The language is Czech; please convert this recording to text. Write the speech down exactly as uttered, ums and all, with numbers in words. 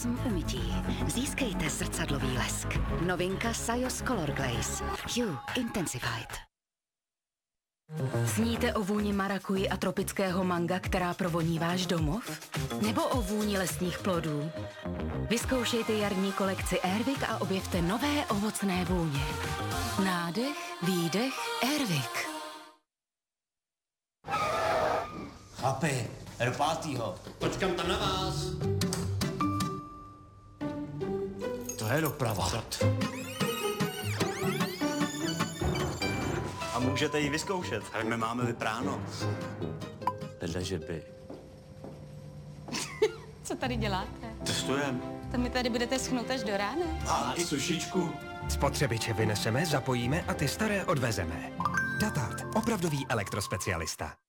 osm umytí. Získejte zrcadlový lesk. Novinka Sajos Color Glaze. Hue Intensified. Sníte o vůni marakuji a tropického manga, která provoní váš domov? Nebo o vůni lesních plodů? Vyzkoušejte jarní kolekci Airwick a objevte nové ovocné vůně. Nádech, výdech, Airwick. Chlapi, do pátýho. Počkám tam na vás. To je doprava. A můžete ji vyzkoušet, ale my máme vypráno. Vedle, že by. Co tady děláte? Testujem. To mi tady budete schnout až do rána? A i sušičku. Spotřebiče vyneseme, zapojíme a ty staré odvezeme. Datart, opravdový elektrospecialista.